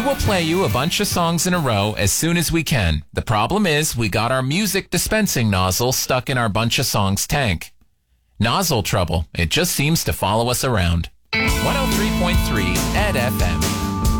will play you a bunch of songs in a row as soon as we can. The problem is we got our music dispensing nozzle stuck in our bunch of songs tank. Nozzle trouble. It just seems to follow us around. 103.3 Ed FM.